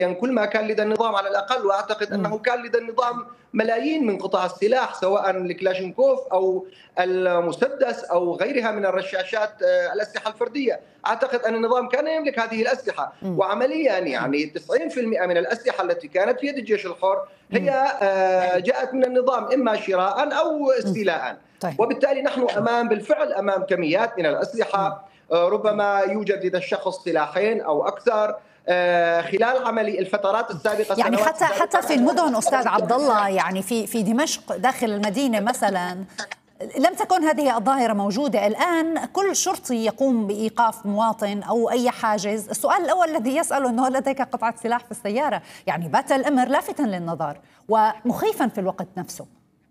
كل ما كان لدى النظام على الأقل، وأعتقد أنه كان لدى النظام ملايين من قطع السلاح سواء الكلاشينكوف أو المسدس أو غيرها من الرشاشات الأسلحة الفردية. أعتقد أن النظام كان يملك هذه الأسلحة، وعمليا يعني 90% من الأسلحة التي كانت في يد الجيش الحر هي جاءت من النظام إما شراء أو استيلاء. وبالتالي نحن بالفعل أمام كميات من الأسلحة، ربما يوجد لدى الشخص سلاحين أو أكثر. خلال عملي الفترات السابقة يعني حتى في المدن أستاذ عبد الله، يعني في دمشق داخل المدينة مثلا لم تكن هذه الظاهرة موجودة. الآن كل شرطي يقوم بإيقاف مواطن أو أي حاجز، السؤال الأول الذي يسأله أنه هل لديك قطعة سلاح في السيارة؟ يعني بات الأمر لافتاً للنظر ومخيفاً في الوقت نفسه.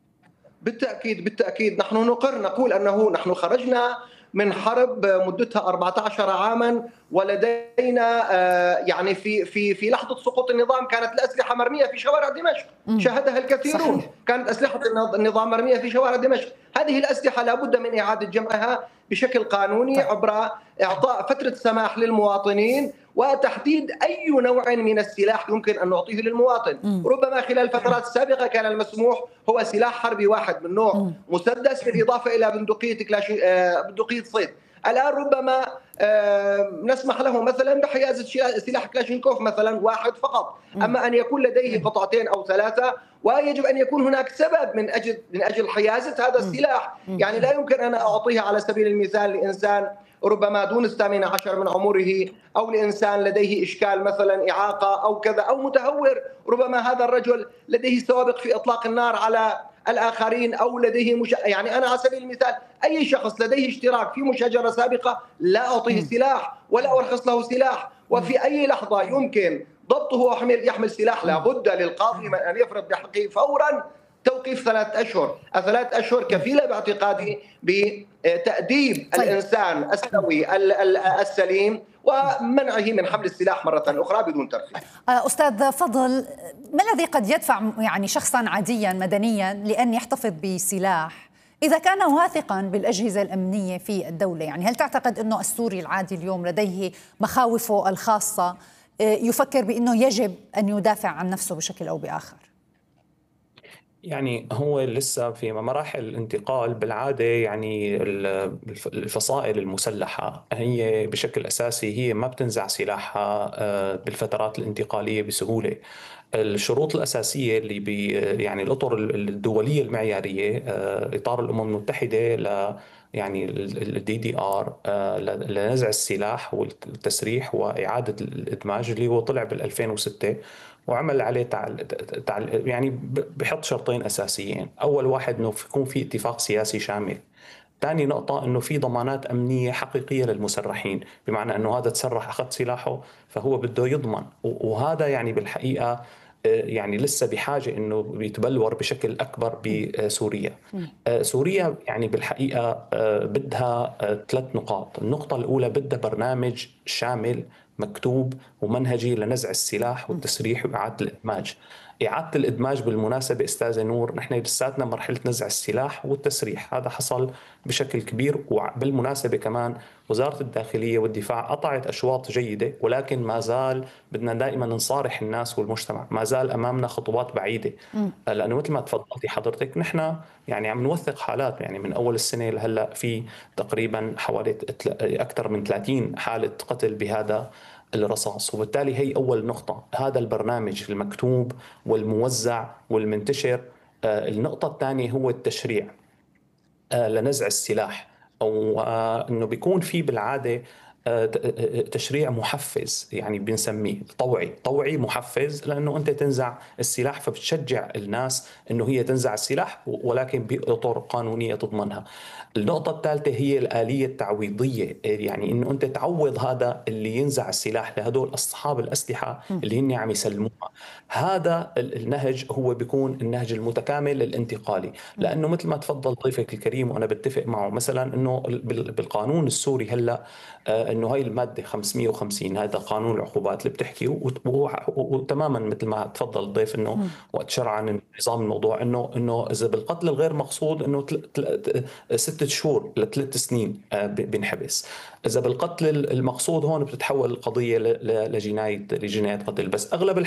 بالتأكيد نحن نقول أنه نحن خرجنا من حرب مدتها 14 عاما، ولدينا يعني في لحظة سقوط النظام كانت الأسلحة مرمية في شوارع دمشق، شاهدها الكثيرون. صحيح. كانت أسلحة النظام مرمية في شوارع دمشق. هذه الأسلحة لابد من إعادة جمعها بشكل قانوني عبر إعطاء فترة سماح للمواطنين وتحديد أي نوع من السلاح يمكن أن نعطيه للمواطن. ربما خلال الفترات السابقة كان المسموح هو سلاح حربي واحد من نوع مسدس، بالإضافة إلى بندقية صيد. الآن ربما نسمح له مثلا بحيازة سلاح كلاشينكوف مثلا واحد فقط، أما أن يكون لديه قطعتين أو ثلاثة، ويجب أن يكون هناك سبب من أجل حيازة هذا السلاح. يعني لا يمكن أن أعطيه على سبيل المثال لإنسان ربما دون 18 من عمره، أو لإنسان لديه إشكال مثلا إعاقة أو كذا، أو متهور. ربما هذا الرجل لديه سوابق في إطلاق النار على الآخرين، أو لديه يعني أنا على سبيل المثال أي شخص لديه اشتراك في مشاجرة سابقة لا أعطيه سلاح ولا أرخص له سلاح، وفي أي لحظة يمكن ضبطه ويحمل سلاح. لابد للقاضي من أن يفرض بحقه فورا توقيف 3 أشهر. 3 أشهر كفيلة باعتقادي بتأديب الإنسان السوي السليم ومنعه من حمل السلاح مرة أخرى بدون ترخيص. أستاذ فضل، ما الذي قد يدفع يعني شخصا عاديا مدنيا لأن يحتفظ بسلاح إذا كان واثقا بالأجهزة الأمنية في الدولة؟ يعني هل تعتقد أنه السوري العادي اليوم لديه مخاوفه الخاصة يفكر بأنه يجب أن يدافع عن نفسه بشكل أو بآخر؟ يعني هو لسه في مراحل الانتقال بالعادة. يعني الفصائل المسلحة هي بشكل أساسي هي ما بتنزع سلاحها بالفترات الانتقالية بسهولة. الشروط الأساسية اللي يعني الأطر الدولية المعيارية، إطار الأمم المتحدة يعني DDR لنزع السلاح والتسريح وإعادة الإدماج اللي هو طلع بال2006 وعمل عليه يعني بحط شرطين أساسيين. أول واحد إنه يكون في اتفاق سياسي شامل. ثاني نقطة إنه في ضمانات أمنية حقيقية للمسرحين، بمعنى إنه هذا تسرح أخذ سلاحه فهو بده يضمن. وهذا يعني بالحقيقة يعني لسه بحاجة إنه بيتبلور بشكل أكبر بسوريا. سوريا يعني بالحقيقة بدها 3 نقاط. النقطة الأولى بدها برنامج شامل مكتوب ومنهجي لنزع السلاح والتسريح وإعادة الإدماج. إعادة الإدماج بالمناسبة أستاذة نور نحن لساتنا مرحلة نزع السلاح والتسريح، هذا حصل بشكل كبير. وبالمناسبة كمان وزارة الداخلية والدفاع قطعت أشواط جيدة، ولكن ما زال بدنا دائما نصارح الناس والمجتمع، ما زال أمامنا خطوات بعيدة. لأنه مثل ما تفضلتي حضرتك نحن يعني عم نوثق حالات، يعني من أول السنة لهلأ في تقريبا حوالي أكثر من 30 حالة قتل بهذا الرصاص. وبالتالي هي أول نقطة، هذا البرنامج المكتوب والموزع والمنتشر. النقطة الثانية هو التشريع لنزع السلاح، أو أنه بيكون في بالعادة تشريع محفز، يعني بنسميه طوعي محفز، لأنه أنت تنزع السلاح فبتشجع الناس أنه هي تنزع السلاح، ولكن بأطر قانونية تضمنها. النقطة الثالثة هي الآلية التعويضية، يعني أنه أنت تعوض هذا اللي ينزع السلاح لهدول أصحاب الأسلحة اللي هن عم يسلموها. هذا النهج هو بيكون النهج المتكامل الانتقالي، لأنه مثل ما تفضل ضيفك الكريم وأنا بتفق معه، مثلا أنه بالقانون السوري هلأ انه هاي الماده 550 هذا قانون العقوبات اللي بتحكي وتماما مثل ما تفضل الضيف انه وقت شرع عن نظام الموضوع انه اذا بالقتل الغير مقصود انه 6 شهور ل3 سنين بنحبس. اذا بالقتل المقصود هون بتتحول القضيه لجنايه قتل. بس اغلب